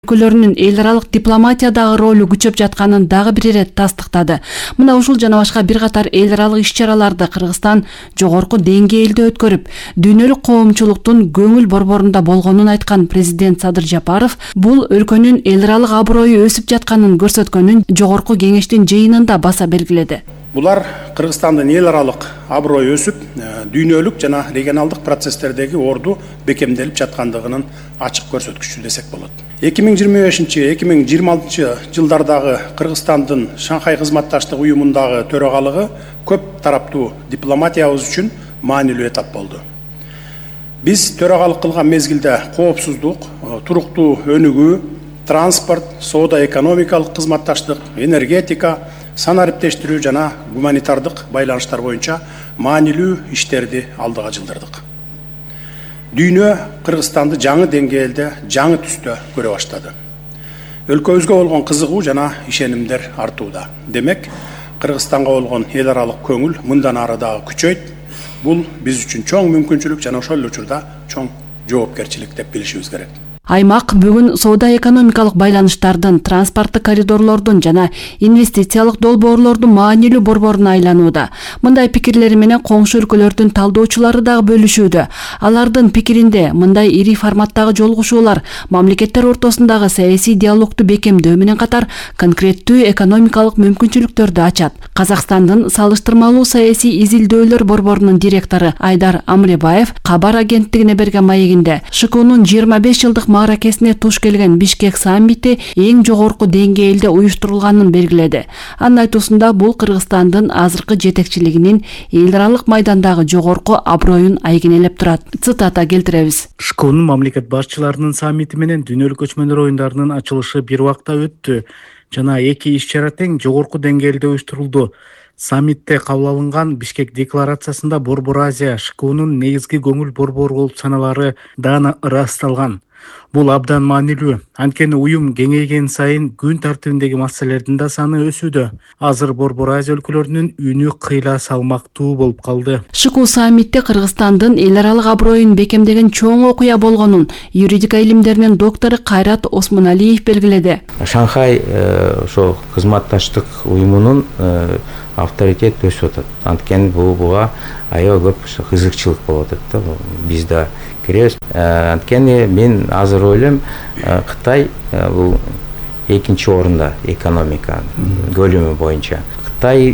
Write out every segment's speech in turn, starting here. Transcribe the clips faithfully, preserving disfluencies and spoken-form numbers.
өлкөлөрүнүн эл аралык дипломатиядагы ролу күчөп жатканын дагы бир ирет тастыктады. Мына ушул жана башка бир катар эл аралык иш-чараларды Кыргызстан жогорку деңгээлде өткөрүп, дүйнөлүк коомчулуктун көңүл борборунда болгонун айткан президент Садыр Жапаров бул өлкөнүн эл аралык аброю өсүп жатканын көрсөткөнүн жогорку кеңештин жыйынында баса белгиледи. Булар Кыргызстандын эл аралык аброю өсүп, дүйнөлүк жана регионалдык процесстердеги орду бекемделип жаткандыгынын ачык көрсөткүчү десек болот. эки миң жыйырма бешинчи — эки миң жыйырма алтынчы жылдардагы Кыргызстандын Шанхай кызматташтык уюмундагы төрагалыгы көп тараптуу дипломатиябыз үчүн маанилүү этап болду. Биз төрагалык кылган мезгилде коопсуздук, туруктуу өнүгүү, транспорт, соода экономикалык кызматташтык, энергетика, санариптештирүү жана гуманитардык байланыштар боюнча маанилүү иштерди алдыга жылдырдык. Дүйнө Кыргызстанды жаңы деңгээлде, жаңы түстө көрө баштады. Өлкөбүзгө болгон кызыгуу жана ишенимдер артууда. Демек, Кыргызстанга болгон эл аралык көңүл мындан ары дагы күчөйт. Бул биз үчүн чоң мүмкүнчүлүк жана ошол эле учурда чоң жоопкерчилик деп билишибиз керек. Аймак бүгүн соода экономикалык байланыштардын, транспорттук коридорлордун жана инвестициялык долбоорлордун маанилүү борборуна айланууда. Мындай пикирлери менен коңшу өлкөлөрдүн талдоочулары дагы бөлүшүүдө. Алардын пикиринде мындай ири форматтагы жолугушуулар мамлекеттер ортосундагы саясий диалогду бекемдөө менен катар конкреттүү экономикалык мүмкүнчүлүктөрдү ачат. Казакстандын салыштырмалуу саясий изилдөөлөр борборунун директору Айдар Амребаев кабар агенттигине берген маегинде ШКУнун жыйырма беш жылдык мааракесине туш келген Бишкек саммити эң жогорку деңгээлде уюштурулганын белгиледи. Анын айтуусунда бул Кыргызстандын азыркы жетекчилигинин эл аралык майдандагы жогорку аброюн айгинелеп турат. Цитата келтиребиз. ШКУнун мамлекет башчыларынын саммити менен дүйнөлүк көчмөндөр оюндарынын ачылышы бир убакта өттү жана эки иш-чара тең жогорку деңгээлде уюштурулду. Саммитте кабыл алынган Бишкек декларациясында Борбор Азия ШКУнун негизги көңүл борбору болуп саналары даана ырасталган. Бул абдан маанилүү. Анткени уюм кеңейген сайын күн тартибиндеги маселелердин да саны өсүүдө. Азыр Борбор Азия өлкөлөрүнүн үнү кыйла салмактуу болуп калды. ШКУ саммитте Кыргызстандын эл аралык аброюн бекемдеген чоң окуя болгонун юридика илимдеринин доктору Кайрат Осмоналиев белгиледи. Шанхай ошо кызматташтык уюмунун авторитет өсүп атат. Анткени бул буга аябай көп кызыкчылык болуп атат да. Биз да киребиз. Анткени мен азыр ойлойм, Кытай бул экинчи орунда экономика көлөмү боюнча. Кытай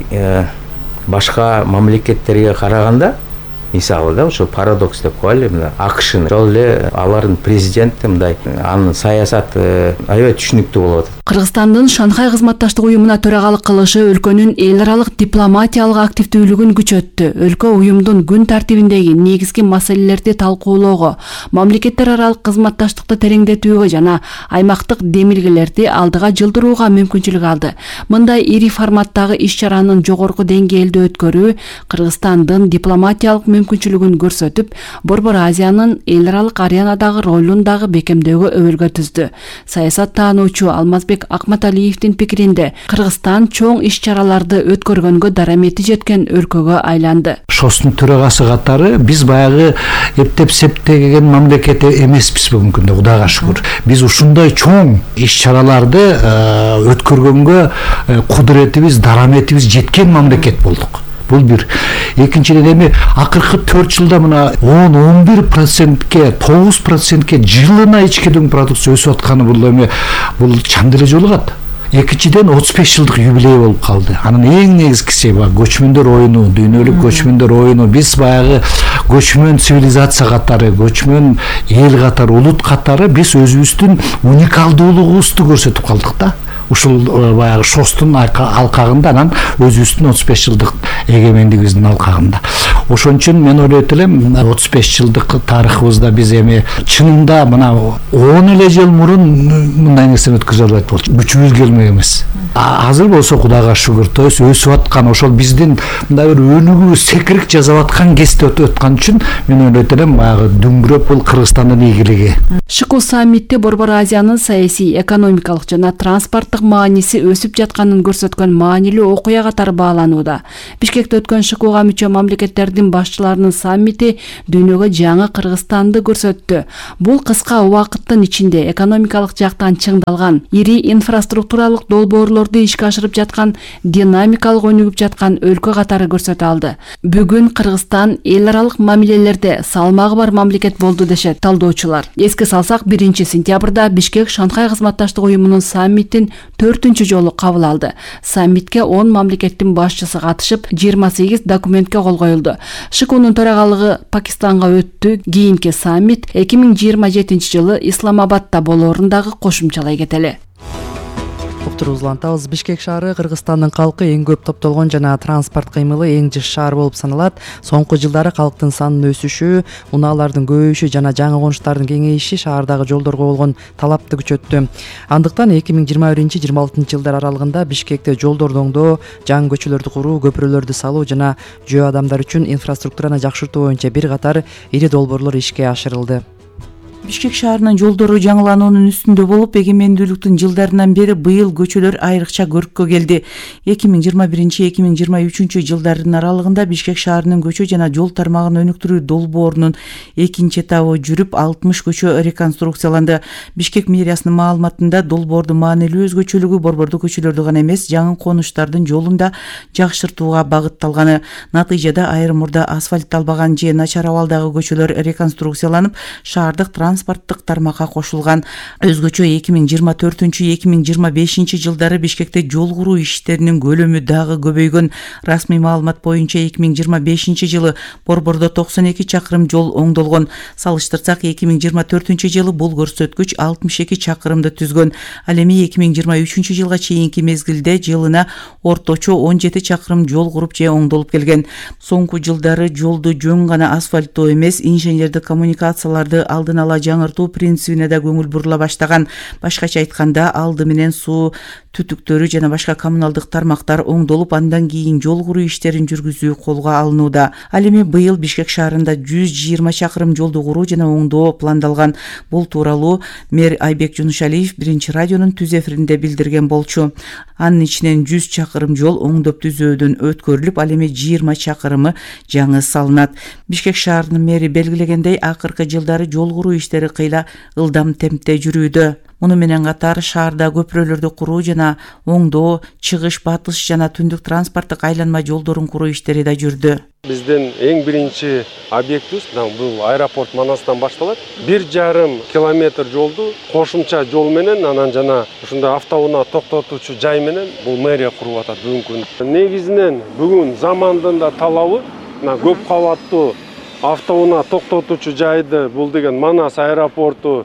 башка мамлекеттерге караганда, мисалы да, ошо парадокс деп коелу, мына АКШны, ошол эле алардын президенти мындай, анын саясаты аябай түшүнүктүү болуп атат. Кыргызстандын Шанхай кызматташтык уюмуна төрагалык кылышы өлкөнүн эл аралык дипломатиялык активдүүлүгүн күчөттү. Өлкө уюмдун күн тартибиндеги негизги маселелерди талкуулоого, мамлекеттер аралык кызматташтыкты тереңдетүүгө жана аймактык демилгелерди алдыга жылдырууга мүмкүнчүлүк алды. Мындай ири форматтагы иш-чаранын жогорку деңгээлде өткөрүү Кыргызстандын дипломатиялык мүмкүнчүлүгүн көрсөтүп, Борбор Азиянын эл аралык аренадагы ролун дагы бекемдөөгө өбөлгө түздү. Саясат таануучу Алмазбек Акматалиевдин пикиринде, Кыргызстан чоң иш-чараларды өткөргөнгө дарамети жеткен өлкөгө айланды. Шостун төрагасы катары биз баягы эптеп септеген мамлекет эмеспиз бүгүнкү күндө, Кудайга шүгүр. Биз ушундай чоң иш-чараларды өткөргөнгө кудуретибиз, дараметибиз жеткен мамлекет болдук. Бул бир. Экинчиден эми акыркы төрт жылда мына он он бир процентке, тогуз процентке жылына ички дүң продукция өсүп атканы бул эми бул чам деле жолугат. Экинчиден отуз беш жылдык юбилей болуп калды. Анын эң негизгиси көчмөндөр оюну, дүйнөлүк көчмөндөр оюну. Биз баягы көчмөн цивилизация катары, көчмөн эл катары, улут катары биз өзүбүздүн уникалдуулугубузду көрсөтүп калдык да. Ушул баягы Шостун алкагында, анан өзүбүздүн отуз беш жылдык эгемендигибиздин алкагында. Ошон үчүн мен ойлойт элем, отуз беш жылдык тарыхыбызда биз эми чынында мына он эле жыл мурун мындай нерсени өткөзө албайт болчу. Күчүбүз келмек эмес. Азыр болсо Кудайга шүгүр, то есть өсүп аткан, ошол биздин мындай бир өнүгүү секирик жасап аткан кезде өтүп аткан үчүн мен ойлойт элем, баягы дүңгүрөп бул Кыргызстандын ийгилиги. ШКУ саммитте Борбор Азиянын саясий, экономикалык жана транспорттук транспорттук мааниси өсүп жатканын көрсөткөн маанилүү окуя катары бааланууда. Бишкекте өткөн ШКУга мүчө мамлекеттердин башчыларынын саммити дүйнөгө жаңы Кыргызстанды көрсөттү. Бул кыска убакыттын ичинде экономикалык жактан чыңдалган, ири инфраструктуралык долбоорлорду ишке ашырып жаткан, динамикалык өнүгүп жаткан өлкө катары көрсөтө алды. Бүгүн Кыргызстан эл аралык мамилелерде салмагы бар мамлекет болду дешет талдоочулар. Эске салсак, биринчи сентябрда Бишкек Шанхай кызматташтык уюмунун саммитин төртүнчү жолу кабыл алды. Саммитке он мамлекеттин башчысы катышып, жыйырма сегиз документке кол коюлду. ШКУнун төрагалыгы Пакистанга өттү. Кийинки саммит эки миң жыйырма жетинчи жылы Исламабадда болоорундагы кошумчалай кетели. Уктурубузду улантабыз. Бишкек шаары Кыргызстандын калкы эң көп топтолгон жана транспорт кыймылы эң жыш шаар болуп саналат. Соңку жылдары калктын санынын өсүшү, унаалардын көбөйүшү жана жаңы конуштардын кеңейиши шаардагы жолдорго болгон талапты күчөттү. Андыктан эки миң жыйырма биринчи жыйырма алтынчы жылдар аралыгында Бишкекте жолдорду оңдоо, жаңы көчөлөрдү куруу, көпүрөлөрдү салуу жана жөө адамдар үчүн инфраструктураны жакшыртуу боюнча бир катар ири долбоорлор ишке ашырылды. Бишкек шаарынын жолдору жаңылануунун үстүндө болуп, эгемендүүлүктүн жылдарынан бери быйыл көчөлөр айрыкча көрккө келди. эки миң жыйырма биринчи эки миң жыйырма үчүнчү жылдардын аралыгында Бишкек шаарынын көчө жана жол тармагын өнүктүрүү долбоорунун экинчи этабы жүрүп, алтымыш көчө реконструкцияланды. Бишкек мэриясынын маалыматында долбоордун маанилүү өзгөчөлүгү борбордук көчөлөрдү гана эмес, жаңы конуштардын жолун да жакшыртууга багытталганы. Натыйжада айрым мурда асфальтталбаган же начар абалдагы көчөлөр реконструкцияланып, шаардык транспорттук тармакка кошулган. Өзгөчө эки миң жыйырма төртүнчү эки миң жыйырма бешинчи жылдары Бишкекте жол куруу иштеринин көлөмү дагы көбөйгөн. Расмий маалымат боюнча эки миң жыйырма бешинчи жылы борбордо токсон эки чакырым жол оңдолгон. Салыштырсак, эки миң жыйырма төртүнчү жылы бул көрсөткүч алтымыш эки чакырымды түзгөн. Ал эми эки миң жыйырма үчүнчү жылга чейинки мезгилде жылына орточо он жети чакырым жол куруп же оңдолуп келген. Соңку жылдары жолду жөн гана асфальттоо эмес, инженердик коммуникацияларды алдын ала жаңыртуу принцибине да көңүл бурула баштаган. Башкача айтканда, алды менен суу түтүктөрү жана башка коммуналдык тармактар оңдолуп, андан кийин жол куруу иштерин жүргүзүү колго алынууда. Ал эми быйыл Бишкек шаарында жүз жыйырма чакырым жолду куруу жана оңдоо пландалган. Бул тууралуу мэр Айбек Жунушалиев биринчи радионун түз эфиринде билдирген болчу. Анын ичинен жүз чакырым жол оңдоп түзөөдөн өткөрүлүп, ал эми жыйырма чакырымы жаңы салынат. Бишкек шаарынын мэри белгилегендей, акыркы жылдары жол куруу иштери кыйла ылдам темпте жүрүүдө. Муну менен катар шаарда көпүрөлөрдү куруу жана оңдоо, чыгыш, батыш жана түндүк транспорттук айланма жолдорун куруу иштери да жүрдү. Биздин эң биринчи объектибиз бул аэропорт Манастан башталат. Бир жарым километр жолду кошумча жол менен, анан жана ушундай автоунаа токтотуучу жай менен бул мэрия куруп атат бүгүнкү күндө. Негизинен бүгүн замандын да талабы көп кабаттуу автоунаа токтотуучу жайды бул деген Манас аэропорту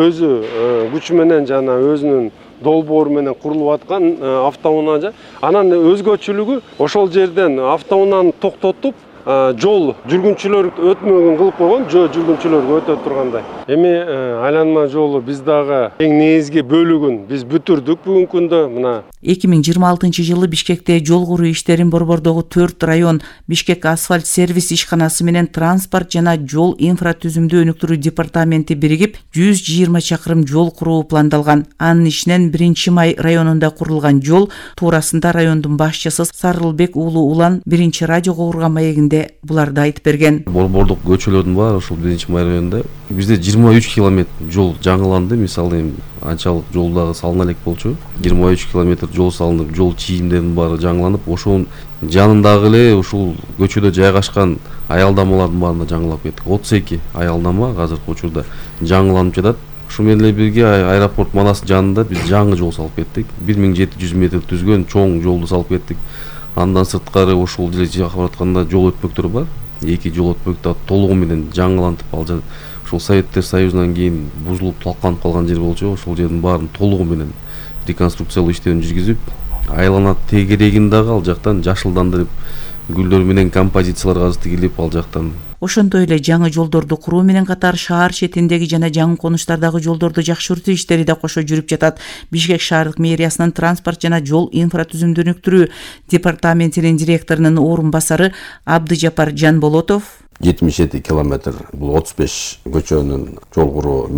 өзү күч менен жана өзүнүн долбоору менен курулуп аткан автоунаа жай. Анан өзгөчөлүгү ошол жерден автоунааны токтотуп, жол жүргүнчүлөр өтмөгөн кылып койгон, жөө жүргүнчүлөргө өтө тургандай. Эми айланма жолу биз дагы эң негизги бөлүгүн биз бүтүрдүк бүгүнкү күндө. Мына эки миң жыйырма алтынчы жылы Бишкекте жол куруу иштерин борбордогу төрт район, Бишкек асфальт сервис ишканасы менен транспорт жана жол инфратүзүмдү өнүктүрүү департаменти биригип, жүз жыйырма чакырым жол куруу пландалган. Анын ичинен биринчи май районунда курулган жол туурасында райондун башчысы Сарылбек уулу Улан биринчи радиого урган маегинде буларды айтып берген. Борбордук көчөлөрдүн баары ошол биринчи май районунда бизде жыйырма үч километр жол жаңыланды. Мисалы эми анчалык жол дагы салына элек болчу. жыйырма үч километр жол салынып, жол чийимдердин баары жаңыланып, ошонун жанындагы эле ушул көчөдө жайгашкан аялдамалардын баарына жаңылап кеттик. отуз эки аялдама азыркы учурда жаңыланып жатат. Ушу менен эле бирге аэропорт Манас жанында биз жаңы жол салып кеттик. бир миң жети жүз метр түзгөн чоң жолду салып кеттик. Андан сырткары ушул жерде жакып атканда жол өтмөктөр бар. Эки жол өтмөктөр толугу менен жаңылантып алды. Ушул Советтер Союзунан кийин бузулуп талканып калган жер болчу. Ошол жердин баарын толугу менен реконструкциялоо иштерин жүргүзүп, айлана тегерегин дагы ал жактан жашылдандырып, гүлдөр менен композициялар азыр тигилип ал жактан. Ошондой эле жаңы жолдорду куруу менен катар шаар четиндеги жана жаңы конуштардагы жолдорду жакшыртуу иштери да кошо жүрүп жатат. Бишкек шаардык мэриясынын транспорт жана жол инфратүзүмдү өнүктүрүү департаментинин директорунун орун басары Абдыжапар Жанболотов жетимиш жети километр бул отуз беш көчөнүн жол куруу милдет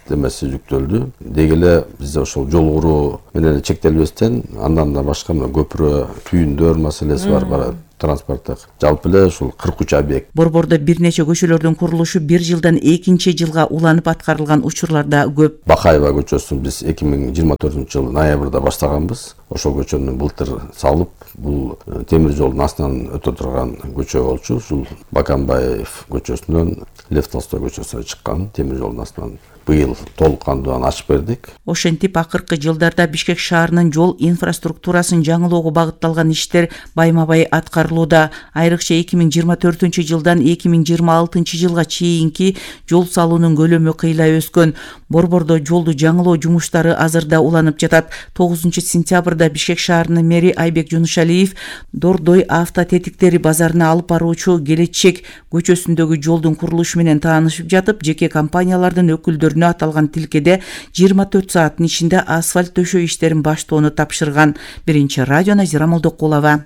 эмеси жүктөлдү. Деги эле бизде ошол жол куруу менен чектелбестен андан да башка мына көпүрө түйүндөр маселеси бар бар транспорттук. Жалпы эле ушул кырк үч объект. Борбордо бир нече көчөлөрдүн курулушу бир жылдан экинчи жылга уланып аткарылган учурлар да көп. Бакаева көчөсүн биз эки миң жыйырма төртүнчү жылы ноябрда баштаганбыз. Ошол көчөнү былтыр салып, бул темир жолдун астынан өтө турган көчө болчу. Ушул Баканбаев көчөсүнөн Лев Толстой көчөсүнө чыккан темир жолдун астынан быйыл толук кандуу ачып бердик. Ошентип акыркы жылдарда Бишкек шаарынын жол инфраструктурасын жаңылоого багытталган иштер байма-бай аткарылууда. Айрыкча эки миң жыйырма төртүнчү жылдан эки миң жыйырма алтынчы жылга чейинки жол салуунун көлөмү кыйла өскөн. Борбордо жолду жаңылоо жумуштары азырда уланып жатат. тогузунчу сентябрда Бишкек шаарынын мэри Айбек Жунушалиев Дордой автотетиктери базарына алып баруучу Келечек көчөсүндөгү жолдун курулушу менен таанышып жатып, жеке компаниялардын өкүлдөрүнө аталган тилкеде жыйырма төрт сааттын ичинде асфальт төшөө иштерин баштоону тапшырган. Биринчи радио Назира Молдокулова.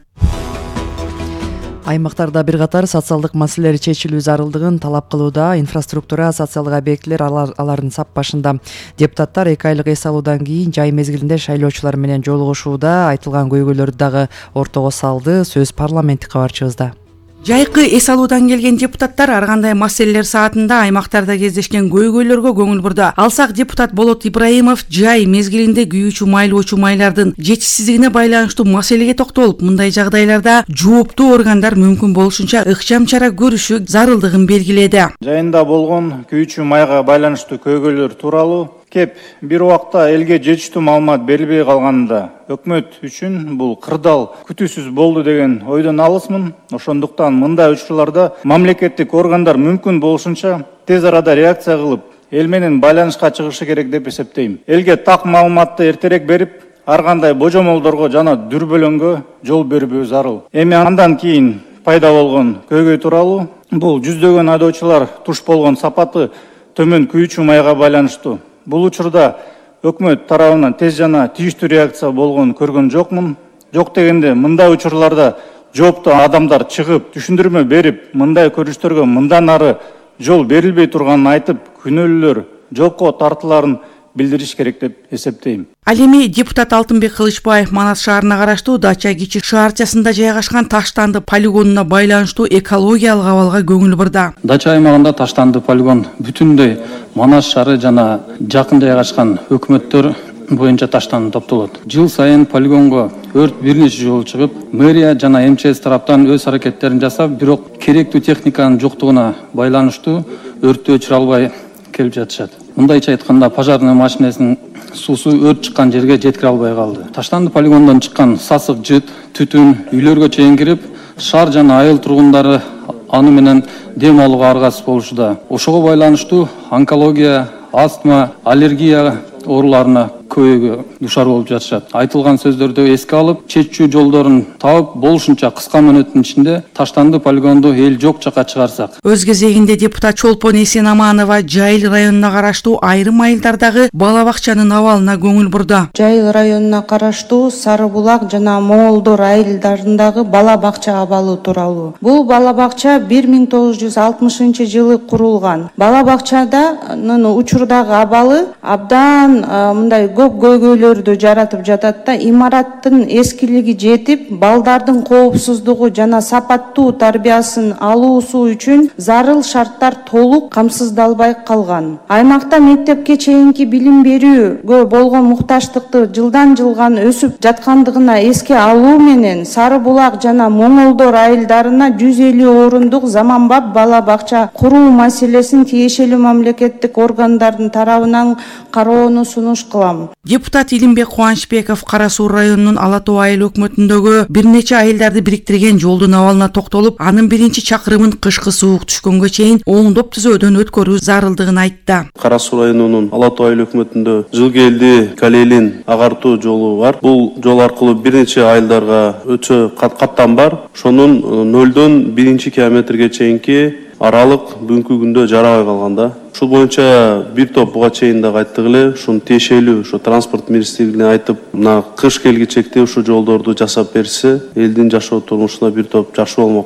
Аймактарда бир катар социалдык маселелер чечилүү зарылдыгын талап кылууда. Инфраструктура, социалдык объектилер алар, алардын сап башында. Депутаттар эки айлык эс алуудан кийин жай мезгилинде шайлоочулар менен жолугушууда. Айтылган көйгөйлөрдү дагы ортого салды. Сөз парламенттик кабарчыбызда. Жайкы эс алуудан келген депутаттар ар кандай маселелер саатында аймактарда кездешкен көйгөйлөргө көңүл бурду. Алсак депутат Болот Ибраимов жай мезгилинде күйүүчү майлоочу майлардын жетишсиздигине байланыштуу маселеге токтолуп, мындай жагдайларда жооптуу органдар мүмкүн болушунча ыкчам чара көрүшү зарылдыгын белгиледи. Жайында болгон күйүүчү майга байланыштуу көйгөйлөр тууралуу кеп бир убакта элге жетиштүү маалымат берилбей калганында өкмөт үчүн бул кырдаал күтүүсүз болду деген ойдон алысмын. Ошондуктан мындай учурларда мамлекеттик органдар мүмкүн болушунча тез арада реакция кылып, эл менен байланышка чыгышы керек деп эсептейм. Элге так маалыматты эртерээк берип, ар кандай божомолдорго жана дүрбөлөңгө жол бербөө зарыл. Эми андан кийин пайда болгон көйгөй тууралуу бул жүздөгөн айдоочулар туш болгон сапаты төмөн күйүүчү майга байланыштуу. Бул учурда өкмөт тарабынан тез жана тийиштүү реакция болгон көргөн жокмун. Жок дегенде мындай учурларда жооптуу адамдар чыгып, түшүндүрмө берип, мындай көрүштөргө мындан ары жол берилбей турганын айтып, күнөөлүүлөр жокко тартыларын билдириш керек деп эсептейм. Ал эми депутат Алтынбек Кылычбаев Манас шаарына караштуу Дача кичи шаарчасында жайгашкан Таштанды полигонуна байланыштуу экологиялык абалга көңүл бурду. Дача аймагында Таштанды полигон бүтүндөй Манас шаары жана жакын жайгашкан өкмөттөр боюнча таштан топтолот. Жыл сайын полигонго өрт бир нече жолу чыгып, мэрия жана эм че эс тараптан өз аракеттерин жасап, бирок керектүү техниканын жоктугуна байланыштуу өрттү өчүрө албай келип жатышат. Мындайча айтканда, пожарный машинесинин суусу өрт чыккан жерге жеткире албай калды. Таштанды полигондон чыккан сасык жыт, түтүн үйлөргө чейин кирип, шаар жана айыл тургундары аны менен дем алууга аргасыз болушуда. Ошого байланыштуу онкология, астма, аллергия ооруларына көйгөйгө душар болуп жатышат. Айтылган сөздөрдү эске алып, чечүү жолдорун таап, болушунча кыска мөөнөттүн ичинде Таштанды полигонду эл жок жакка чыгарсак. Өз кезегинде депутат Чолпон Эсенаманова Жайыл районуна караштуу айрым айылдардагы бала бакчанын абалына көңүл бурду. Жайыл районуна караштуу Сары булак жана Моңолдор айылдарындагы бала бакча абалы тууралуу. Бул бала бакча бир миң тогуз жүз алтымышынчы жылы курулган. Бала бакчаданын учурдагы абалы абдан мындай көп көйгөйлөрдү жаратып жатат да, имараттын эскилиги жетип, балдардын коопсуздугу жана сапаттуу тарбиясын алуусу үчүн зарыл шарттар толук камсыздалбай калган. Аймакта мектепке чейинки билим берүүгө болгон мукташтыкты жылдан жылга өсүп жаткандыгына эске алуу менен Сары булак жана Моңолдор айылдарына жүз элүү орундук заманбап бала бакча куруу маселесин тиешелүү мамлекеттик органдардын тарабынан кароону сунуш кылам. Депутат Илимбек Кубанычбеков Кара Суу районунун Ала Тоо айыл өкмөтүндөгү бир нече айылдарды бириктирген жолдун абалына токтолуп, анын биринчи чакырымын кышкы суук түшкөнгө чейин оңдоп түзөөдөн өткөрүү зарылдыгын айтты. Кара Суу районунун Ала Тоо айыл өкмөтүндө Жылгелди Калелин агартуу жолу бар. Бул жол аркылуу бир нече айылдарга өтө каттам бар. Ошонун нөлдөн биринчи километрге чейинки аралык бүгүнкү күндө жарабай калганда. Ушул боюнча бир топ буга чейин да айттык эле, ушун тиешелүү ушу транспорт министрлигине айтып, мына кыш келгичекте ушу жолдорду жасап берсе, элдин жашоо турмушуна бир топ жакшы болмок.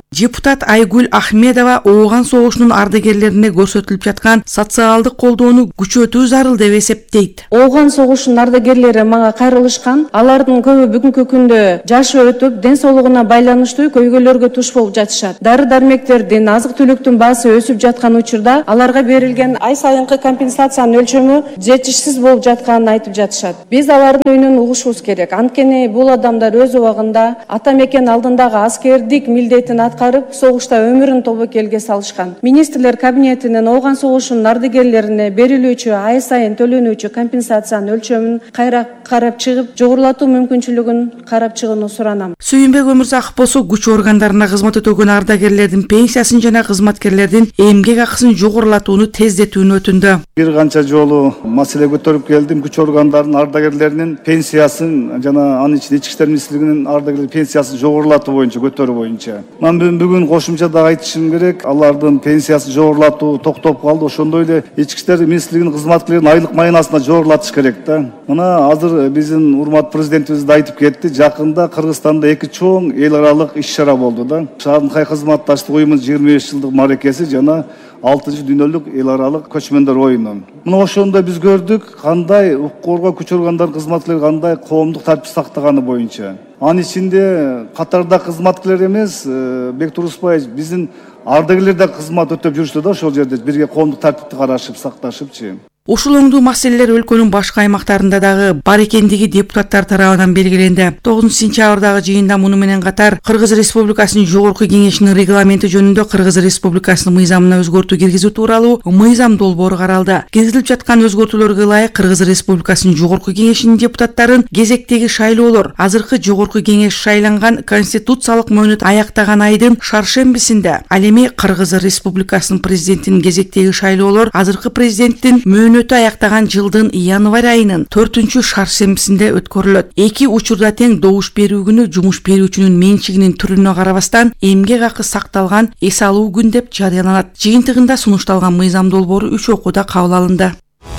Депутат Айгүл Ахмедова ооган согушунун ардагерлерине көрсөтүлүп жаткан социалдык колдоону күчөтүү зарыл деп эсептейт. Ооган согушунун ардагерлери мага кайрылышкан. Алардын көбү бүгүнкү күндө жашы өтүп, ден соолугуна байланыштуу көйгөйлөргө туш болуп жатышат. Дары-дармектердин, азык-түлүктүн баасы өсүп жаткан учурда аларга берилген ай сайынкы компенсациянын өлчөмү жетишсиз болуп жатканын айтып жатышат. Биз алардын үнүн угушубуз керек. Анткени бул адамдар өз убагында ата мекен алдындагы аскердик милдетин аткарып, согушта өмүрүн тобокелге салышкан. Министрлер кабинетинин ооган согушунун ардагерлерине берилүүчү ай сайын төлөнүүчү компенсациянын өлчөмүн кайра карап чыгып, жогорулатуу мүмкүнчүлүгүн карап чыгууну суранам. Сүйүнбек Өмүрзаков болсо күч органдарына кызмат өтөгөн ардагерлердин пенсиясын жана кызматкерлердин эмгек акысын жогорулатууну тездетүүнү өтүндү. Бир канча жолу маселе көтөрүп келдим. Күч органдарынын ардагерлеринин пенсиясын жана анын ичинде ички иштер министрлигинин ардагерлеринин пенсиясын жогорулатуу боюнча, көтөрүү боюнча. Мен бүгүн кошумча да айтышым керек. Алардын пенсиясын жогорулатуу токтоп калды. Ошондой эле ички иштер министрлигинин кызматкерлеринин айлык майынасына жогорулатыш керек да. Мына азыр биздин урматтуу президентибиз да айтып кетти. Жакында Кыргызстанда эки чоң эл аралык иш-чара болду да. Шанхай кызматташтык уюмунун жыйырма беш жылдык маракеси жана алтынчы дүйнөлүк эл аралык көчмөндөр оюну. Мына ошондо биз көрдүк кандай укук коргоо күч органдарынын кызматкерлери кандай коомдук тартип сактаганы боюнча. Анын ичинде катарда кызматкерлер эмес, Бектур Успаевич биздин ардагерлер да кызмат өтөп жүрүштү да ошол жерде бирге коомдук тартипти карашып, сакташыпчы. Ушул оңдуу маселелер өлкөнүн башка аймактарында дагы бар экендиги депутаттар тарабынан белгиленди. тогузунчу сентябрдагы жыйында муну менен катар Кыргыз Республикасынын Жогорку Кеңешинин регламенти жөнүндө Кыргыз Республикасынын мыйзамына өзгөртүү киргизүү тууралуу мыйзам долбоору каралды. Киргизилип жаткан өзгөртүүлөргө ылайык Кыргыз Республикасынын Жогорку Кеңешинин депутаттарын кезектеги шайлоолор азыркы Жогорку Кеңеш шайланган конституциялык мөөнөт аяктаган айдын шаршембисинде, ал эми Кыргыз Республикасынын президентинин кезектеги шайлоолор азыркы президенттин мөөнөтү аяктаган жылдын январь айынын төртүнчү шаршембисинде өткөрүлөт. Эки учурда тең добуш берүү күнү жумуш берүүчүнүн менчигинин түрүнө карабастан эмгек акы сакталган эс алуу күн деп жарыяланат. Жыйынтыгында сунушталган мыйзам долбоору үч окууда кабыл алынды.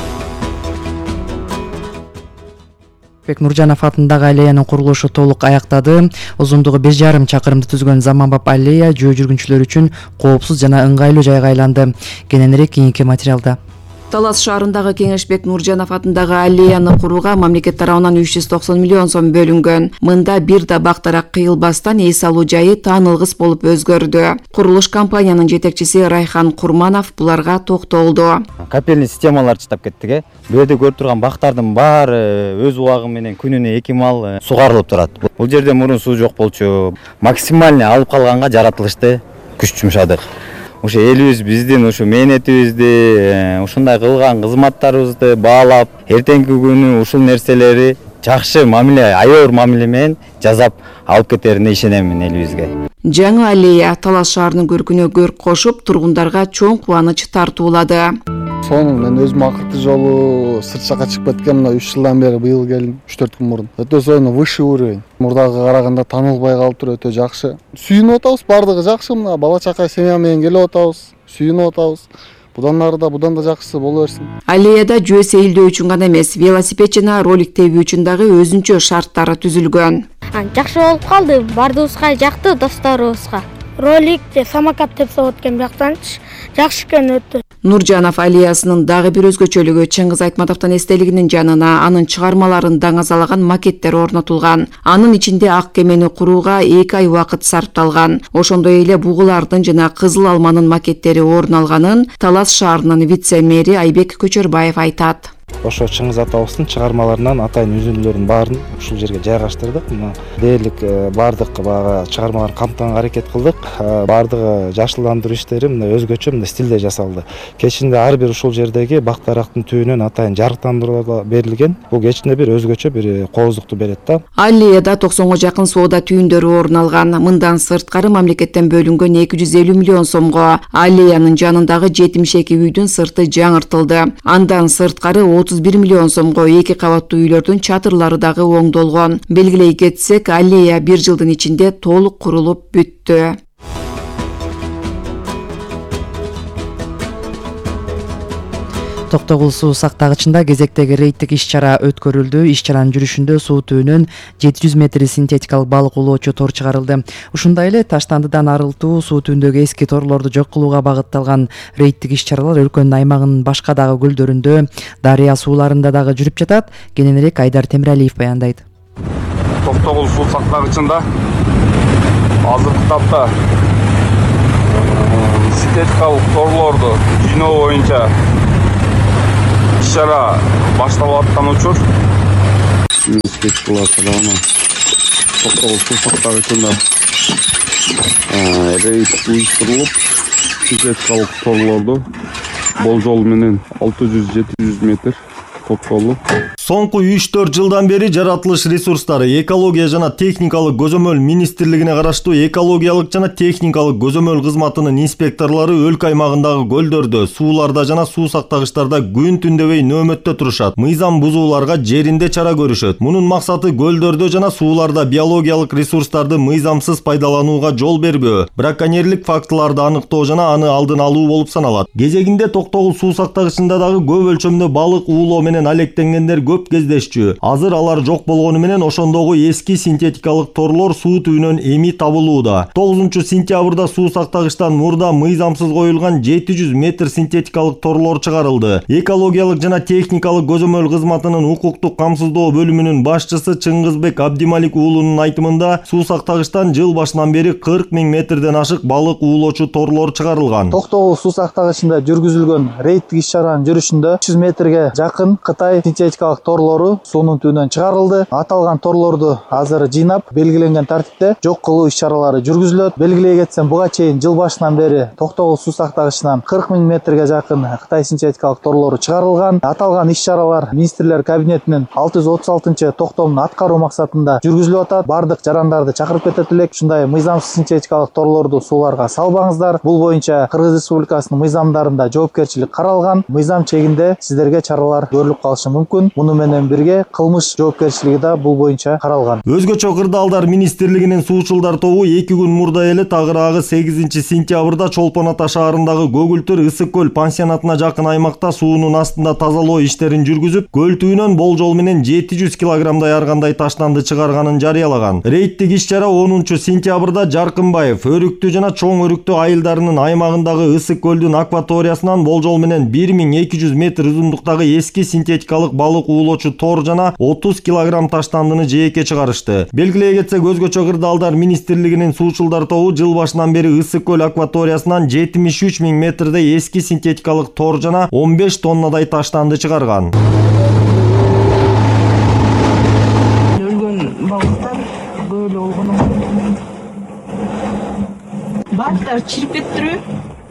Нуржанов атындагы аллеянын курулушу толук аяктады. Узундугу беш жарым чакырымды түзгөн заманбап аллея жөө жүргүнчүлөр үчүн коопсуз жана ыңгайлуу жайга айланды. Кененирээк кийинки материалда. Талас шаарындагы Кеңешбек Нуржанов атындагы аллеяны курууга мамлекет тарабынан үч жүз токсон миллион сом бөлүнгөн. Мында бир да бактарак кыйылбастан эс алуу жайы таанылгыс болуп өзгөрдү. Курулуш компаниянын жетекчиси Райхан Курманов буларга токтолду. Капельный системалар чыдап кеттик э. Бул жерде көрүп турган бактардын баары өз убагы менен күнүнө эки мал сугарылып турат. Бул жерде мурун суу жок болчу. Максимальный алып калганга жаратылышты күч жумшадык. Ошо элибиз биздин ушу мээнетибизди, ушундай кылган кызматтарыбызды баалап, эртеңки күнү ушул нерселери жакшы мамиле, аябыр мамиле менен жазап алып кетерине ишенемин элибизге. Жаңы аллея Талас шаарынын көркүнө көрк кошуп, тургундарга чоң кубаныч тартуулады. Сонун мен өзүм акыркы жолу сырт жакка чыгып кеткем, мына үч жылдан бери быйыл келдим, үч төрт күн мурун. Өтө сонун высший уровень. Мурдага караганда таанылбай калыптыр, өтө жакшы. Сүйүнүп атабыз, бардыгы жакшы, мына бала чака семья менен келип атабыз, сүйүнүп атабыз. Будан ары да будан да жакшысы боло берсин. Аллеяда жөө сейилдөө үчүн гана эмес, велосипед жана ролик тебүү үчүн дагы өзүнчө шарттары түзүлгөн. Жакшы болуп калды, бардыгыбызга жакты, досторубузга. Ролик же самокат тепсе болот экен, бияктан жакшы экен өтү. Нуржанов аллеясынын дагы бир өзгөчөлүгү Чыңгыз Айтматовдун эстелигинин жанына анын чыгармаларын даңазалаган макеттер орнотулган. Анын ичинде ак кемени курууга эки ай убакыт сарпталган. Ошондой эле бугулардын жана кызыл алманын макеттери орун алганын Талас шаарынын вице-мэри Айбек Көчөрбаев айтат. Ошо Чыңгыз атабыздын чыгармаларынан атайын үзүндүлөрүн баарын ушул жерге жайгаштырдык. Мына дээрлик бардык бага чыгармаларын камтыганга аракет кылдык. Бардыгы жашылдандыруу иштери мына өзгөчө мына стилде жасалды. Кечинде ар бир ушул жердеги бак дарактын түбүнөн атайын жарыктандыруулар берилген. Бул кечинде бир өзгөчө бир кооздукту берет да. Аллеяда токсонго жакын соода түйүндөрү орун алган. Мындан сырткары мамлекеттен бөлүнгөн эки жүз элүү миллион сомго аллеянын жанындагы жетимиш эки үйдүн сырты жаңыртылды. Андан сырткары отуз бир миллион сомго эки кабаттуу үйлөрдүн чатырлары дагы оңдолгон. Белгилей кетсек, аллея бир жылдын ичинде толук курулуп бүттү. Токтогул суу сактагычында кезектеги рейдтик иш-чара өткөрүлдү. Иш-чаранын жүрүшүндө суу түбүнөн жети жүз метр синтетикалык балык улоочу тор чыгарылды. Ушундай эле Таштандыдан арылтуу суу түбүндөгү эски торлорду жок кылууга багытталган рейдтик иш-чаралар өлкөнүн аймагынын башка дагы көлдөрүндө, дарыя сууларында дагы жүрүп жатат. Кененирээк Айдар Темиралиев баяндайт. Токтогул суу сактагычында азыркы тапта синтетикалык торлорду жыйноо боюнча иш-чара башталып аткан учур. Токтогул суу сактагычында рейд уюштурулуп, синтетикалык торлорду болжол менен алты жүз жети жүз метр топтолду. Соңку үч төрт жылдан бери жаратылыш ресурстары экология жана техникалык көзөмөл министрлигине караштуу экологиялык жана техникалык көзөмөл кызматынын инспекторлору өлкө аймагындагы көлдөрдө, сууларда жана суу сактагычтарда күн түндөбөй нөөмөттө турушат. Мыйзам бузууларга жеринде чара көрүшөт. Мунун максаты көлдөрдө жана сууларда биологиялык ресурстарды мыйзамсыз пайдаланууга жол бербөө, браконьерлик фактыларды аныктоо жана аны алдын алуу болуп саналат. Кезегинде Токтогул суу сактагычында дагы көп өлчөмдө балык уулоо менен алектенгендер көп кездешчү. Азыр алар жок болгону менен ошондогу эски синтетикалык торлор суу түбүнөн эми табылууда. тогузунчу сентябрда суу сактагычтан мурда мыйзамсыз коюлган жети жүз метр синтетикалык торлор чыгарылды. Экологиялык жана техникалык көзөмөл кызматынын укуктук камсыздоо бөлүмүнүн башчысы Чыңгызбек Абдималик уулунун айтымында, суу сактагычтан жыл башынан бери кырк миң метрден ашык балык уулоочу торлор чыгарылган. Токтогул суу сактагычында жүргүзүлгөн рейдтик иш-чаранын жүрүшүндө үч жүз метрге жакын Кытай синтетикалык торлору суунун түбүнөн чыгарылды. Аталган торлорду азыр жыйнап, белгиленген тартипте жок кылуу иш-чаралары жүргүзүлөт. Белгилей кетсем, буга чейин жыл башынан бери Токтогул суу сактагычынан кырк миң метрге жакын Кытай синтетикалык торлору чыгарылган. Аталган иш-чаралар министрлер кабинетинин алты жүз отуз алтынчы токтомун аткаруу максатында жүргүзүлүп атат. Бардык жарандарды чакырып кетет элек. Ушундай мыйзамсыз синтетикалык торлорду сууларга салбаңыздар. Бул боюнча Кыргыз Республикасынын мыйзамдарында жоопкерчилик каралган. Мыйзам чегинде сиздерге чаралар көрүлүп калышы мүмкүн. Муну менен бирге кылмыш жоопкерчилиги да бул боюнча каралган. Өзгөчө Кырдаалдар министрлигинин суучулдар тобу эки күн мурда эле тагыраагы сегизинчи сентябрда Чолпон Ата шаарындагы Көгүлтүр Ысык көл пансионатына жакын аймакта суунун астында тазалоо иштерин жүргүзүп, көл түбүнөн болжол менен жети жүз килограммдай аргандай таштанды чыгарганын жарыялаган. Рейдтик иш-чара онунчу сентябрда Жаркынбаев өрүктүү жана чоң өрүктүү айылдарынын аймагындагы Ысык көлдүн акваториясынан болжол менен бир миң эки жүз метр узундуктагы эски синтетикалык балык уулоочу тор жана отуз килограмм таштандыны жээкке чыгарышты. Белгилей кетсек, Өзгөчө Кырдаалдар министрлигинин суучулдар тобу жыл башынан бери Ысык көл акваториясынан жетимиш үч миң метрдей эски синтетикалык тор жана он беш тоннадай таштанды чыгарган. Өлгөн балыктар көөлө болгону. Балыктар чирип кетиптирби?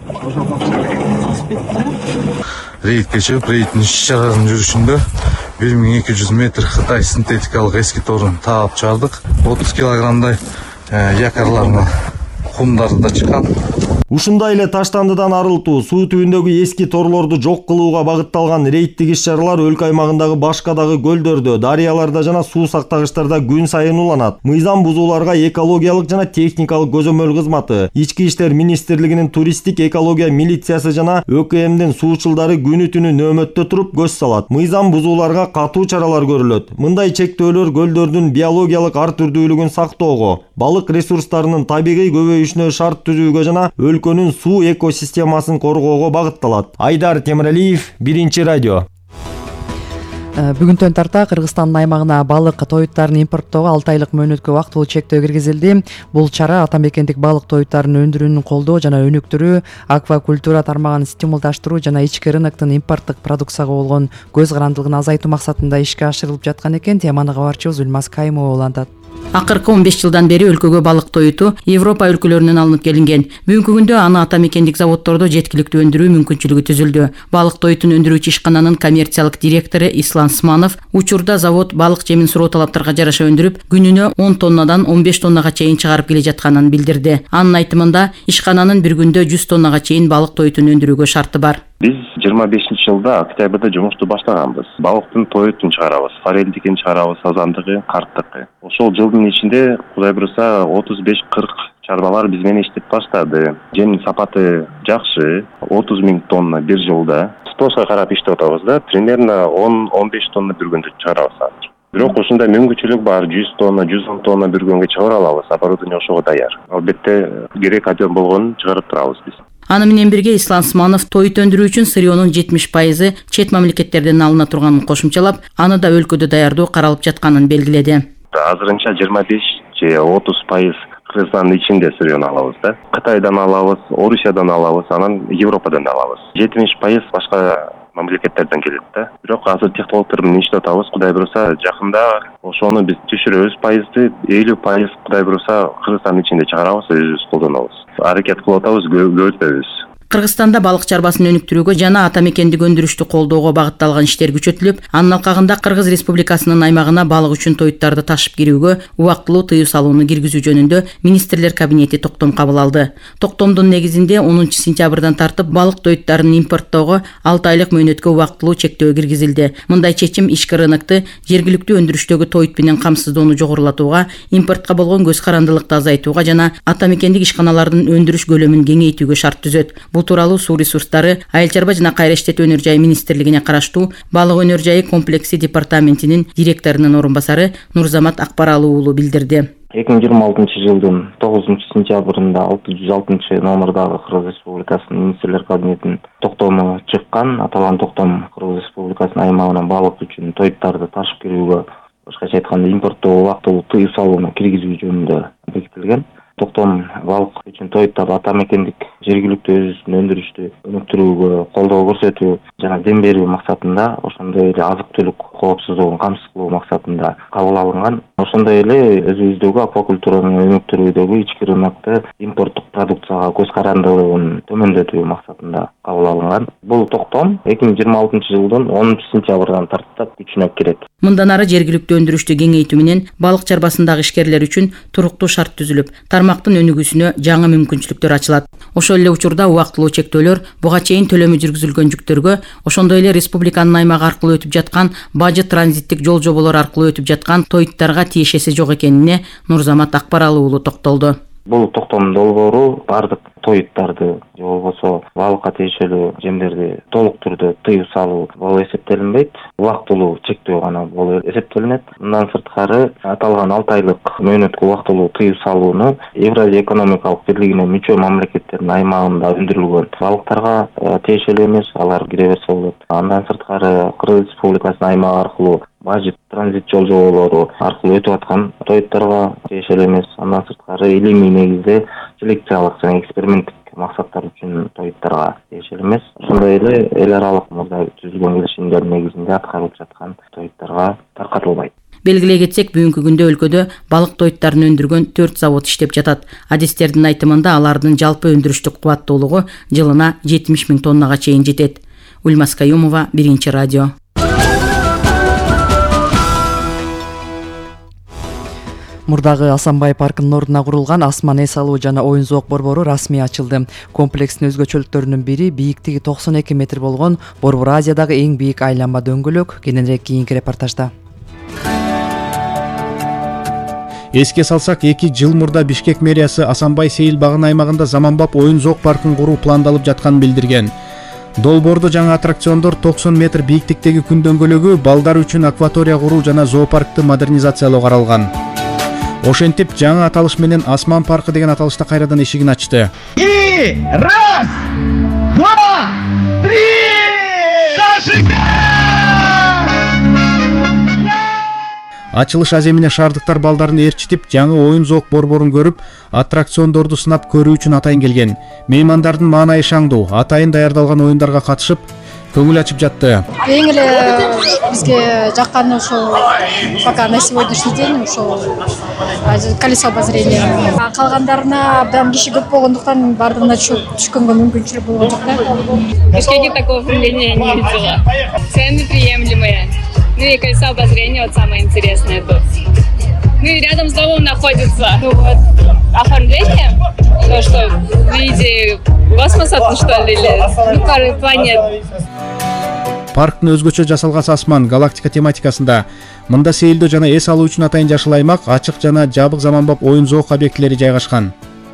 Рейдке чыгып, рейдтин иш-чаранын жүрүшүндө бир миң эки жүз метр Кытай синтетикалык эски торун таап чыгардык. отуз килограммдай якорларына кумдары да чыккан. Ушундай эле таштандыдан арылтуу, суу түбүндөгү эски торлорду жок кылууга багытталган рейдтик иш-чаралар өлкө аймагындагы башка дагы көлдөрдө, дарыяларда жана суу сактагычтарда күн сайын уланат. Мыйзам бузууларга экологиялык жана техникалык көзөмөл кызматы, Ички иштер министрлигинин туристтик экология милициясы жана ÖКМдин суучулдары күнү түнү нөөмөттө туруп көз салат. Мыйзам бузууларга катуу чаралар көрүлөт. Мындай чектөөлөр көлдөрдүн биологиялык ар түрдүүлүгүн сактоого, балык ресурстарынын табигый көбөйүшүнө шарт түзүүгө жана өлкөнүн суу экосистемасын коргоого багытталат. Айдар Темиралиев, Биринчи радио. Бүгүнтөн тарта Кыргызстандын аймагына балык тоюттарын импорттоого алты айлык мөөнөткө убактылуу чектөө киргизилди. Бул чара атамекендик балык тоюттарын өндүрүүнү колдоо жана өнүктүрүү, аквакультура тармагын стимулдаштыруу жана ички рыноктун импорттук продукцияга болгон көз карандылыгын азайтуу максатында ишке ашырылып жаткан экен. Теманы кабарчыбыз Үлмаз Кайымова улантат. Акыркы он беш жылдан бери өлкөгө балык тоюту Европа өлкөлөрүнөн алынып келинген. Бүгүнкү күндө аны атамекендик заводдордо жеткиликтүү өндүрүү мүмкүнчүлүгү түзүлдү. Балык тоютун өндүрүүчү ишкананын коммерциялык директору Ислам Сманов учурда завод балык жемин суроо талаптарга жараша өндүрүп, күнүнө он тоннадан он беш тоннага чейин чыгарып келе жатканын билдирди. Анын айтымында, ишкананын бир күндө жүз тоннага чейин балык тоютун өндүрүүгө шарты бар. Биз жыйырма бешинчи жылда октябрда жумушту баштаганбыз. Балыктын тоютун чыгарабыз, форелдикин чыгарабыз, сазандыгы, карттыкы. Ошол жылдын ичинде Кудай буйруса отуз беш кырк чарбалар биз менен иштеп баштады. Жемдин сапаты жакшы, отуз миң тонна бир жылда. сактооско карап иштеп атабыз да. Примерно он он беш тонна бир күндө чыгарабыз азыр. Бирок ушундай мүмкүнчүлүк бар, жүз тонна, жүз он тонна бир күнгө чыгара алабыз. Оборудование ошого даяр. Албетте керек объем болгонун чыгарып турабыз биз. Аны менен бирге Ислам Сманов тоют өндүрүү үчүн сырьёнун жетимиш пайызы чет мамлекеттерден алына турганын кошумчалап, аны да өлкөдө даярдоо каралып жатканын белгиледи. Азырынча жыйырма беш же отуз пайыз Кыргызстандын ичинде сырьён алабыз да. Кытайдан алабыз, Орусиядан алабыз, анан Европадан да алабыз. жетимиш пайыз башка мамлекеттерден келет да. Бирок азыр технологдор менен иштеп атабыз. Кудай буюрса, жакында ошону биз түшүрөбүз пайызды, элүү пайыз Кудай буюрса Кыргызстандын ичинде чыгарабыз, өзүбүз колдонобуз. Аракет кылып атабыз, көбөйтпөйбүз. Кыргызстанда балык чарбасын өнүктүрүүгө жана ата мекендик өндүрүштү колдоого багытталган иштер күчөтүлүп, анын алкагында Кыргыз Республикасынын аймагына балык үчүн тоюттарды ташып кирүүгө убактылуу тыюу салууну киргизүү жөнүндө министрлер кабинети токтом кабыл алды. Токтомдун негизинде онунчу сентябрдан тартып балык тоюттарын импорттоого алты айлык мөөнөткө убактылуу чектөө киргизилди. Мындай чечим ички рынокты жергиликтүү өндүрүштөгү тоют менен камсыздоону жогорулатууга, импортко болгон көз карандылыкты азайтууга жана ата мекендик ишканалардын өндүрүш көлөмүн кеңейтүүгө шарт түзөт. Бул тууралуу Суу ресурстары, Айыл чарба жана кайра иштетүү өнөр жайы министрлигине караштуу балык өнөр жайы комплекси департаментинин директорунун орун басары Нурзамат Акбаралы уулу билдирди. эки миң жыйырма алтынчы жылдын тогузунчу сентябрында алты жүз алтынчы номердагы Кыргыз Республикасынын министрлер кабинетинин токтому чыккан. Аталган токтом Кыргыз Республикасынын аймагына балык үчүн тоюттарды ташып кирүүгө, башкача айтканда импорттоого убактылуу тыюу салууну киргизүү жөнүндө бекитилген. Токтом балык үчүн тоюттарды ата мекендик жергиликтүү өзүнүн өндүрүштү өнүктүрүүгө колдоо көрсөтүү жана дем берүү максатында, ошондой эле азык түлүк коопсуздугун камсыз кылуу максатында кабыл алынган. Ошондой эле өзүбүздөгү аквакультураны өнүктүрүүдөгү ички рынокто импорттук продукцияга көз карандылыгын төмөндөтүү максатында кабыл алынган. Бул токтом эки миң жыйырма алтынчы жылдын онунчу сентябрдан тартып күчүнө кирет. Мындан ары жергиликтүү өндүрүштү кеңейтүү менен балык чарбасындагы ишкерлер үчүн туруктуу шарт түзүлүп, тармактын өнүгүүсүнө жаңы мүмкүнчүлүктөр ачылат. Ошол эле учурда убактылуу чектөөлөр буга чейин төлөмү жүргүзүлгөн жүктөргө, ошондой эле республиканын аймагы аркылуу өтүп жаткан бажы транзиттик жол жоболор аркылуу өтүп жаткан тоюттарга тиешеси жок экенине Нурзамат Акбаралы уулу токтолду. Бул токтомдун долбоору бардык тоюттарды же болбосо балыкка тиешелүү жемдерди толук түрдө тыюу салуу болуп эсептелинбейт. Убактылуу чектөө гана болуп эсептелинет. Мындан сырткары аталган алты айлык мөөнөткө убактылуу тыюу салууну Евразия экономикалык бирлигине мүчө мамлекеттердин аймагында өндүрүлгөн балыктарга тиешелүү эмес, алар кире берсе болот. Андан сырткары Кыргыз Республикасынын аймагы аркылуу бажы транзит жол жоболору аркылуу өтүп аткан тоюттарга тиешелүү эмес. Андан сырткары илимий негизде селекциялык жана эксперименттик максаттар үчүн тоюттарга тиешелүү эмес. Ошондой эле эл аралык мурда түзүлгөн келишимдердин негизинде аткарылып жаткан тоюттарга таркатылбайт. Белгилей кетсек, бүгүнкү күндө өлкөдө балык тоюттарын өндүргөн төрт завод иштеп жатат. Адистердин айтымында алардын жалпы өндүрүштүк кубаттуулугу жылына жетимиш миң тоннага чейин жетет. Ульмас Каюмова, Биринчи радио. Мурдагы Асанбай паркынын ордуна курулган Асман эс алуу жана оюн зоок борбору расмий ачылды. Комплекстин өзгөчөлүктөрүнүн бири бийиктиги токсон эки метр болгон Борбор Азиядагы эң бийик айланма дөңгөлөк. Кененирээк кийинки репортажда. Эске салсак, эки жыл мурда Бишкек мэриясы Асанбай сейил багынын аймагында заманбап оюн зоок паркын куруу пландалып жатканын билдирген. Долбоордо жаңы аттракциондор, токсон метр бийиктиктеги күн дөңгөлөгү, балдар үчүн акватория куруу жана зоопаркты модернизациялоо каралган. Ошентип жаңы аталыш менен Асман паркы деген аталышта кайрадан эшигин ачты. И раз, два, три, Ачылыш аземине шаардыктар балдарын ээрчитип, жаңы оюн зоок борборун көрүп, аттракциондорду сынап көрүү үчүн атайын келген. Меймандардын маанайы шаңдуу, атайын даярдалган оюндарга катышып, көңүл ачып жатты. Эң эле бизге жакканы ошол пока на сегодняшний день ошол колесо обозрения. Калгандарына абдан киши көп болгондуктан бардыгына түшкөнгө мүмкүнчүлүк болгон жок да. В Бишкеке такого проявления не видела. Цены приемлемые. Ну и колесо обозрения вот самое интересное тут. Ну и рядом с домом находится. Ну вот оформление, то что в виде космоса, что ли, или ну, пары планет. Парктын өзгөчө жасалган Асман галактика тематикасында. Мында сейилдөө жана эс алуу үчүн атайын жашыл аймак, ачык жана жабык заманбап оюн зоок объектилери жайгашкан.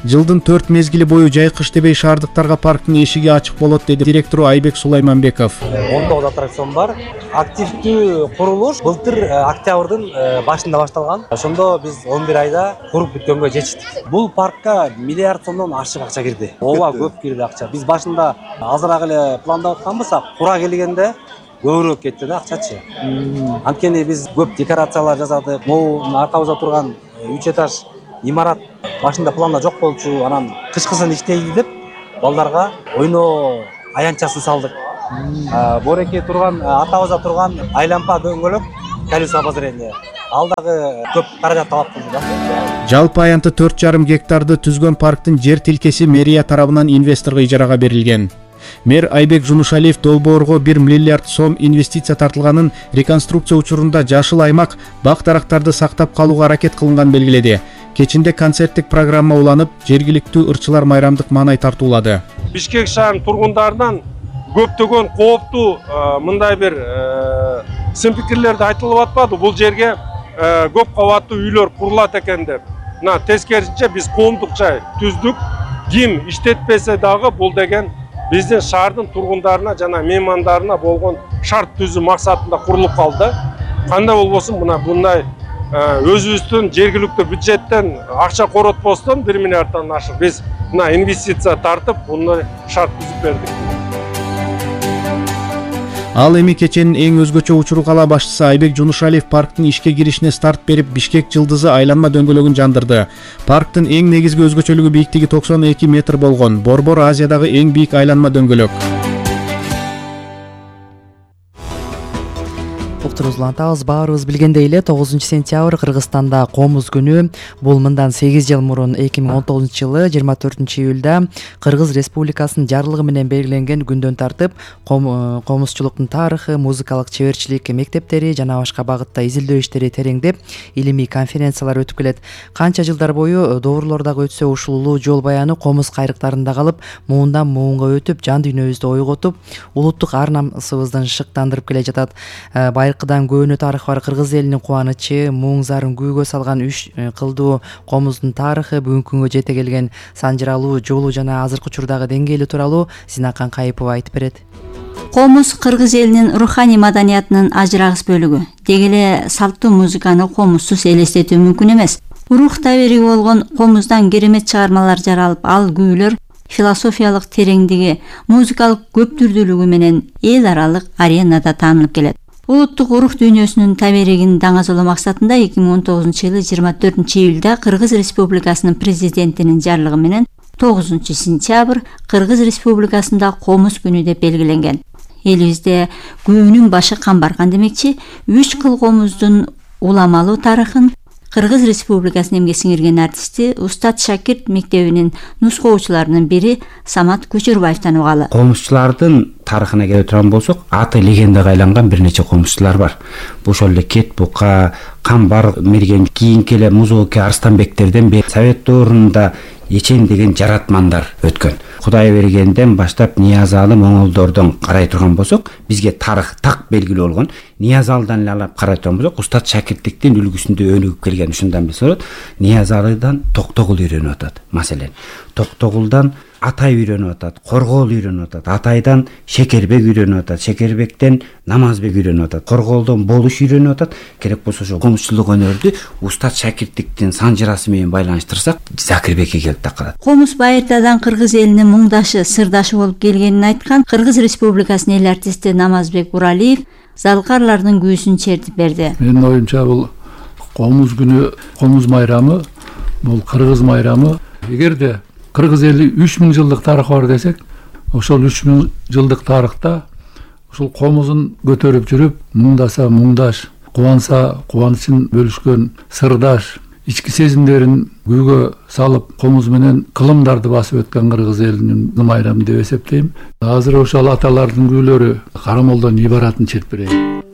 Жылдын төрт мезгили бою жайкы иштебей шаардыктарга парктын эшиги ачык болот, деди директору Айбек Сулайманбеков. он тогуз аттракцион бар. Активдүү курулуш былтыр октябрдын башында башталган. Ошондо биз он бир айда куруп бүткөнгө жетиштик. Бул паркка миллиард сомдон ашык акча кирди. Ооба көп кирди акча. Биз башында азыраак эле пландап атканбыз, кура келгенде көбүрөөк кетти да акчачы. Анткени биз көп декорациялар жасадык. Могу аркабызда турган үч этаж имарат башында планда жок болчу. Анан кышкысын иштейли деп балдарга ойноо аянтчасын салдык. Бореки турган атабызда турган айлампа дөңгөлөк колесо обозрения. Ал дагы көп каражат талап кылды да. Жалпы аянты төрт жарым гектарды түзгөн парктын жер тилкеси мэрия тарабынан инвесторго ижарага берилген. Мэр Айбек Жунушалиев долбоорго бир миллиард сом инвестиция тартылганын, реконструкция учурунда жашыл аймак бак дарактарды сактап калууга аракет кылынган белгиледи. Кечинде концерттик программа уланып, жергиликтүү ырчылар майрамдык маанай тартуулады. Бишкек шаарынын тургундарынан көптөгөн кооптуу мындай бир сын пикирлерди айтылып атпады. Бул жерге көп кабаттуу үйлөр курулат экен деп. Мына тескерисинче биз коомдук жай түздүк. Ким иштетпесе дагы бул деген биздин шаардын тургундарына жана меймандарына болгон шарт түзүү максатында курулуп калды. Кандай болбосун мына мындай өзүбүздүн жергиликтүү бюджеттен акча коротпостон бир миллиарддан ашык биз мына инвестиция тартып, мындай шарт түзүп бердик. Ал эми кеченин эң өзгөчө учуру кала башчысы Айбек Жунушалиев парктын ишке киришине старт берип, Бишкек жылдызы айланма дөңгөлөгүн жандырды. Парктын эң негизги өзгөчөлүгү бийиктиги токсон эки метр болгон. Борбор Азиядагы эң бийик айланма дөңгөлөк. Уктурузулантабыз, баарыбыз билгендей эле тогузунчу сентябрь Кыргызстанда комуз күнү. Бул мындан сегиз жыл мурун эки миң он тогузунчу жылы жыйырма төртүнчү июлда Кыргыз Республикасынын жарлыгы менен белгиленген күндөн тартып комузчулуктун тарыхы, музыкалык чеберчилик мектептери жана башка багытта изилдөө иштери тереңдеп, илимий конференциялар өтүп келет. Канча жылдар бою доорурлордогу өтсө ушул улуу жол баяны комуз кайрыктарында калып, муундан муунга өтүп, жан дүйнөбүздү ойготуп, улуттук ар намысыбызды шыктандырып келе жатат. Байыркыдан көөнө тарыхы бар кыргыз элинин кубанычы, муң зарын күйгө салган үч кылдуу комуздун тарыхы бүгүнкү күнгө жете келген санжыралуу жолу жана азыркы учурдагы деңгээли тууралуу Зинакан Кайыпова айтып берет. Комуз кыргыз элинин руханий маданиятынын ажырагыс бөлүгү. Деги эле салттуу музыканы комузсуз элестетүү мүмкүн эмес. Рух табириги болгон комуздан керемет чыгармалар жаралып, ал күүлөр философиялык тереңдиги, музыкалык көптүрдүүлүгү менен эл аралык аренада таанылып келет. Улуттук рух дүйнөсүнүн табиригин даңазалоо максатында эки миң он тогузунчу жылы жыйырма төртүнчү июлда Кыргыз Республикасынын президентинин жарлыгы менен тогузунчу сентябрь Кыргыз Республикасында комуз күнү деп белгиленген. Элибизде күүнүн башы камбарган демекчи, үч кыл комуздун уламалуу тарыхын Кыргыз Республикасынын эмгек сиңирген артисти Устат Шакирт мектебинин нускоочуларынын бири Самат Көчөрбаевден угалы. Комузчулардын тарыхына келе турган болсок, аты легендага айланган бир нече комузчулар бар. Ошол эле Кет Бука, Камбар мерген, кийинки эле Музооке Арстанбектерден бери Совет доорунда Ечен деген жаратмандар өткөн. Кудай бергенден баштап Ниязалы Моңолдордон карай турган болсок, бизге тарых так белгилүү болгон. Ниязалыдан эле алып карай турган болсок, Устат Шакирттиктин үлгүсүндө өнүгүп келген. Ушундан билсе болот, Ниязалыдан Токтогул үйрөнүп атат. Маселен, Токтогулдан Атай үйрөнүп атат, Коргоол үйрөнүп атат, Атайдан Шекербек үйрөнүп атат, Шекербектен Намазбек үйрөнүп атат, Коргоолдон Болуш үйрөнүп атат. Керек болсо ошо комузчулук өнөрдү Устат Шакирттиктин санжырасы менен байланыштырсак, Закирбекке келип такалат. Комуз байыртадан кыргыз элинин муңдашы, сырдашы болуп келгенин айткан Кыргыз Республикасынын эл артисти Намазбек Уралиев залкарлардын күүсүн чертип берди. Менин оюмча бул комуз күнү, комуз майрамы, бул кыргыз майрамы. Эгерде кыргыз эли үч миң жылдык тарыхы бар десек, ошол үч миң жылдык тарыхта ушул комузун көтөрүп жүрүп, муңдаса муңдаш, кубанса кубанычын бөлүшкөн сырдаш, ички сезимдерин күүгө салып, комуз менен кылымдарды басып өткөн кыргыз элинин майрамы деп эсептейм. Азыр ошол аталардын күүлөрү Карамолдон ибаратын чертип берейин.